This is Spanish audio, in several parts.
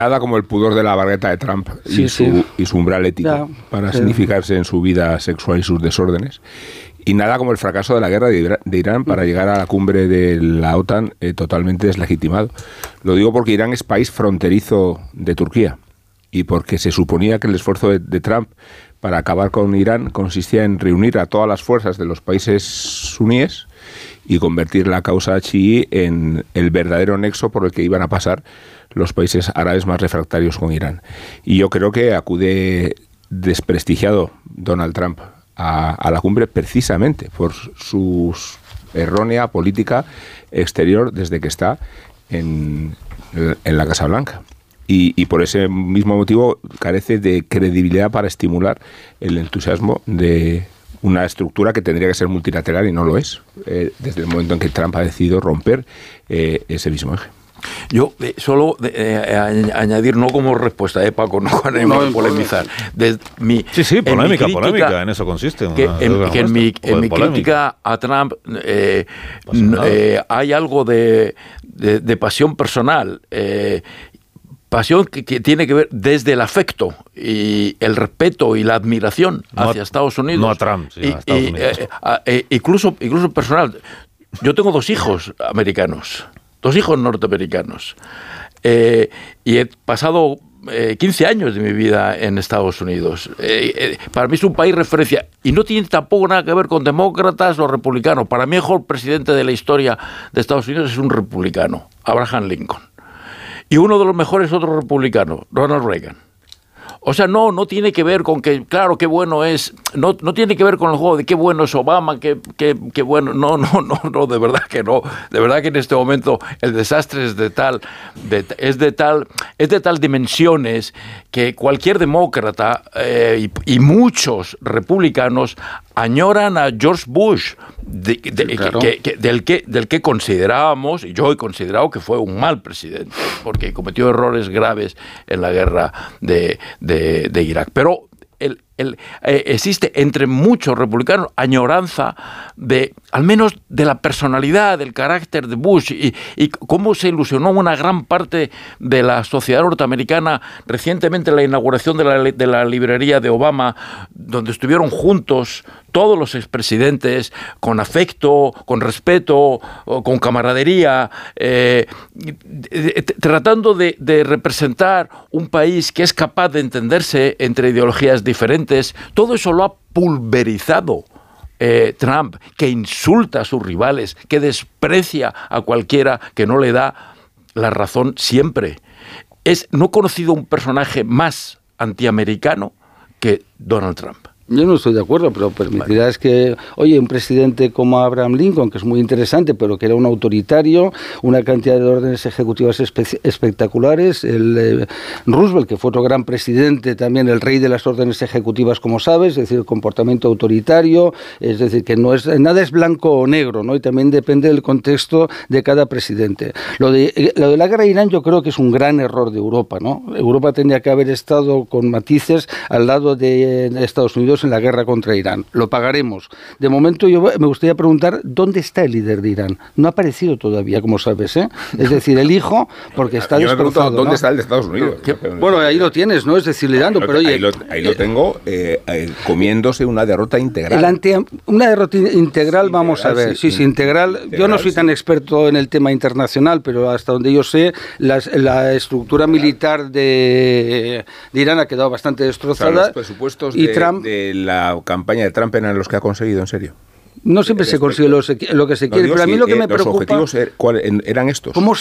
Nada como el pudor de la barreta de Trump y su umbral ético para significarse en su vida sexual y sus desórdenes. Y nada como el fracaso de la guerra de Irán para llegar a la cumbre de la OTAN totalmente deslegitimado. Lo digo porque Irán es país fronterizo de Turquía y porque se suponía que el esfuerzo de Trump para acabar con Irán consistía en reunir a todas las fuerzas de los países suníes y convertir la causa chií en el verdadero nexo por el que iban a pasar los países árabes más refractarios con Irán. Y yo creo que acude desprestigiado Donald Trump a la cumbre precisamente por su errónea política exterior desde que está en la Casa Blanca. Y por ese mismo motivo carece de credibilidad para estimular el entusiasmo de una estructura que tendría que ser multilateral y no lo es, desde el momento en que Trump ha decidido romper ese mismo eje. Yo solo añadir, no como respuesta, Paco, no con ánimo de polemizar. Polémica, en eso consiste. En mi crítica a Trump hay algo de pasión personal. Pasión que tiene que ver desde el afecto y el respeto y la admiración hacia Estados Unidos. No a Trump, sino a Estados Unidos. Incluso personal. Yo tengo 2 hijos americanos, 2 hijos norteamericanos. Y he pasado 15 años de mi vida en Estados Unidos. Para mí es un país referencia. Y no tiene tampoco nada que ver con demócratas o republicanos. Para mí el mejor presidente de la historia de Estados Unidos es un republicano, Abraham Lincoln. Y uno de los mejores otro republicano, Ronald Reagan. O sea, no tiene que ver con que, claro, qué bueno es, no tiene que ver con el juego de qué bueno es Obama, qué bueno, no, de verdad que no. De verdad que en este momento el desastre es de tal dimensiones que cualquier demócrata y muchos republicanos añoran a George Bush, del que considerábamos, y yo he considerado que fue un mal presidente, porque cometió errores graves en la guerra de Irak. Pero existe entre muchos republicanos añoranza al menos de la personalidad, del carácter de Bush y cómo se ilusionó una gran parte de la sociedad norteamericana recientemente en la inauguración de la librería de Obama, donde estuvieron juntos todos los expresidentes con afecto, con respeto, con camaradería, tratando de representar un país que es capaz de entenderse entre ideologías diferentes. Todo eso lo ha pulverizado Trump, que insulta a sus rivales, que desprecia a cualquiera que no le da la razón siempre. No he conocido un personaje más antiamericano que Donald Trump. Yo no estoy de acuerdo, pero permitirás que, oye, un presidente como Abraham Lincoln, que es muy interesante, pero que era un autoritario, una cantidad de órdenes ejecutivas espectaculares, el Roosevelt, que fue otro gran presidente, también el rey de las órdenes ejecutivas, como sabes, es decir, el comportamiento autoritario, es decir, que nada es blanco o negro, ¿no? Y también depende del contexto de cada presidente. Lo de la guerra de Irán yo creo que es un gran error de Europa, ¿no? Europa tendría que haber estado con matices al lado de Estados Unidos en la guerra contra Irán. Lo pagaremos. De momento me gustaría preguntar ¿dónde está el líder de Irán? No ha aparecido todavía, como sabes, ¿eh? Es decir, el hijo, porque está destrozado, ¿no? ¿Dónde está el de Estados Unidos? Bueno, ahí lo tienes, ¿no? Es decir, liderando, pero oye... Ahí lo tengo, comiéndose una derrota integral. Una derrota integral, vamos a ver. Sí, integral. Yo no soy tan experto en el tema internacional, pero hasta donde yo sé, la estructura militar de Irán ha quedado bastante destrozada. O sea, los presupuestos de la campaña de Trump eran los que ha conseguido, en serio. No siempre se consigue lo que se quiere, pero a mí lo que me preocupa... ¿Los objetivos eran estos? ¿Cómo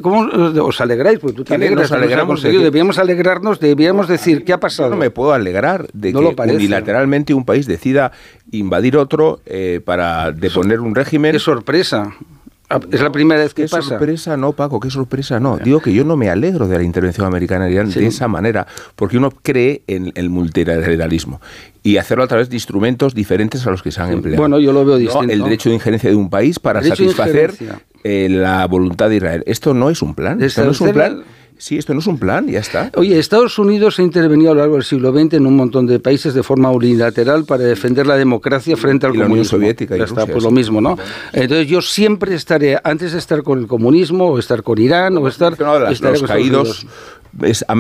os alegráis? Porque tú te alegras, debíamos alegrarnos, debíamos decir, ¿qué ha pasado? Yo no me puedo alegrar de que unilateralmente un país decida invadir otro para deponer un régimen. ¡Qué sorpresa! Es la primera vez que pasa. ¿Qué sorpresa no, Paco? ¿Qué sorpresa no? Digo que yo no me alegro de la intervención americana en Irán de esa manera, porque uno cree en el multilateralismo y hacerlo a través de instrumentos diferentes a los que se han empleado. Bueno, yo lo veo distinto. El derecho de injerencia de un país para satisfacer la voluntad de Israel. Esto no es un plan. Esto no es un plan. Sí, esto no es un plan, ya está. Oye, Estados Unidos ha intervenido a lo largo del siglo XX en un montón de países de forma unilateral para defender la democracia frente al comunismo. La Unión Soviética y Rusia, pues lo mismo, ¿no? Entonces yo siempre estaré, antes de estar con el comunismo, o estar con Irán, o estar... Los caídos...